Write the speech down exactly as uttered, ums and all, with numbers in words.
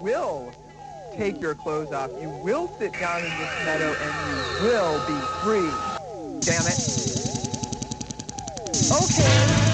will take your clothes off. You will sit down in this meadow and you will be free. Damn it. Okay.